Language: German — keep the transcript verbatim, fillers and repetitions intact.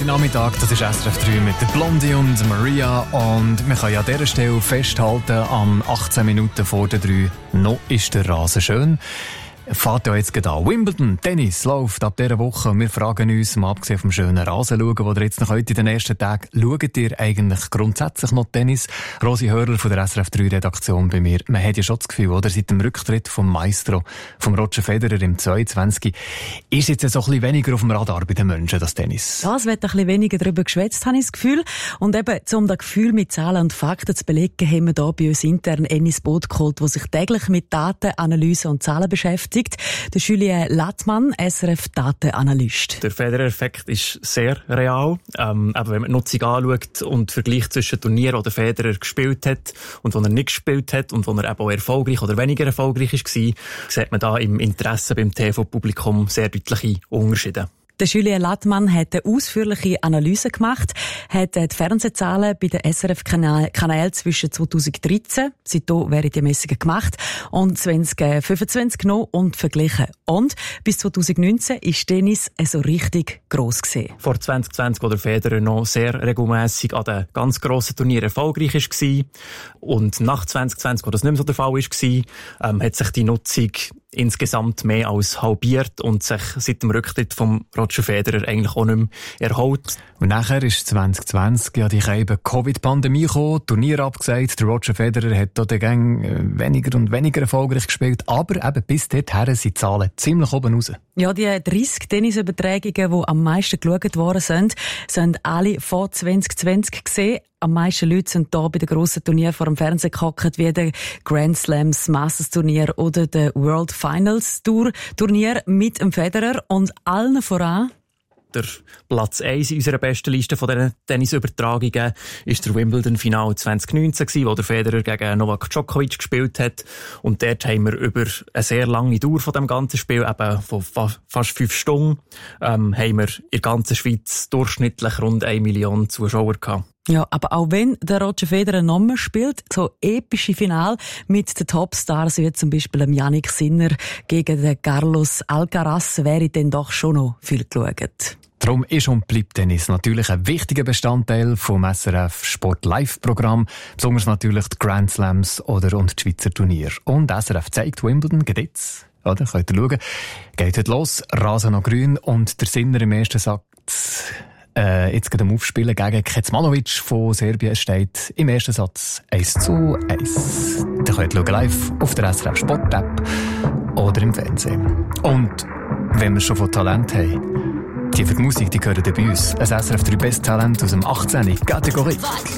Freitag Nachmittag, das ist S R F drei mit der Blondie und Maria. Und wir können ja an dieser Stelle festhalten, am achtzehn Minuten vor der drei, noch ist der Rasen schön. Fahrt ja jetzt gerade an. Wimbledon, Tennis, läuft ab dieser Woche. Und wir fragen uns, mal abgesehen vom schönen Rasen schauen, wo ihr jetzt noch heute in den ersten Tagen, schaut ihr eigentlich grundsätzlich noch Tennis? Rosi Hörer von der S R F drei Redaktion bei mir. Man hat ja schon das Gefühl, oder? Seit dem Rücktritt vom Maestro, vom Roger Federer im zweiundzwanzig, ist jetzt so ein bisschen weniger auf dem Radar bei den Menschen, das Tennis. Ja, es wird ein bisschen weniger darüber geschwätzt, habe ich das Gefühl. Und eben, um das Gefühl mit Zahlen und Fakten zu belegen, haben wir hier bei uns intern Ennis Boot geholt, der sich täglich mit Daten, Analyse und Zahlen beschäftigt. Der Julien Lattmann, S R F-Datenanalyst. Der Federer-Effekt ist sehr real. Ähm, aber wenn man die Nutzung anschaut und vergleicht zwischen Turnieren, wo der Federer gespielt hat und wo er nicht gespielt hat und wo er eben auch erfolgreich oder weniger erfolgreich war, sieht man da im Interesse beim T V-Publikum sehr deutliche Unterschiede. Der Julien Lattmann hat eine ausführliche Analyse gemacht, hat die Fernsehzahlen bei den S R F-Kanälen zwischen zweitausenddreizehn, seitdem werden die Messungen gemacht, und zwanzig fünfundzwanzig genommen und verglichen. Und bis zweitausendneunzehn ist Tennis so richtig gross gewesen. Vor zwanzig zwanzig, wo der Federer noch sehr regelmässig an den ganz grossen Turnieren erfolgreich war, und nach zwanzig zwanzig, wo das nicht mehr so der Fall war, ähm, hat sich die Nutzung insgesamt mehr als halbiert und sich seit dem Rücktritt von Roger Federer eigentlich auch nicht mehr erholt. Und nachher ist zwanzig zwanzig ja die Covid-Pandemie gekommen, Turnier abgesagt. Der Roger Federer hat dort gang weniger und weniger erfolgreich gespielt, aber eben bis dorthin sind die Zahlen ziemlich oben raus. Ja, die dreißig Tennisübertragungen, die am meisten geschaut worden sind, sind alle vor zwanzig zwanzig gesehen. Am meisten Leute sind hier bei den grossen Turnieren vor dem Fernsehen gehockt, wie der Grand Slams Masters Turnier oder der World Finals Tour Turnier mit dem Federer, und allen voran der Platz eins in unserer besten Liste von diesen Tennisübertragungen ist der Wimbledon-Final zwanzig neunzehn, wo der Federer gegen Novak Djokovic gespielt hat. Und dort haben wir über eine sehr lange Dauer von dem ganzen Spiel, eben von fa- fast fünf Stunden, ähm, haben wir in der ganzen Schweiz durchschnittlich rund eine Million Zuschauer gehabt. Ja, aber auch wenn der Roger Federer noch mehr spielt, so epische Finale mit den Topstars wie zum Beispiel dem Jannik Sinner gegen den Carlos Alcaraz, wäre dann doch schon noch viel geschaut. Darum ist und bleibt Tennis natürlich ein wichtiger Bestandteil vom S R F Sport Live-Programm, besonders natürlich die Grand Slams oder und die Schweizer Turnier. Und S R F zeigt Wimbledon, geht jetzt, oder? Könnt ihr schauen. Geht heute los, Rasen noch grün, und der Sinner im ersten Satz Äh, jetzt geht am Aufspielen gegen Kecmanovic von Serbien. Es steht im ersten Satz eins zu eins. Ihr könnt schauen live auf der S R F Sport App oder im Fernsehen. Und wenn wir schon von Talent haben, die für die Musik, die gehören bei uns. Ein S R F drei Best Talent aus dem achtzehnten Kategorie.